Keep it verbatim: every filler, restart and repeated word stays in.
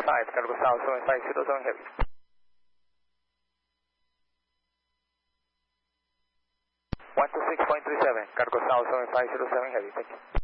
five, cargo south seven five zero seven heavy. one two six point three seven, cargo south seven five zero seven heavy, thank you.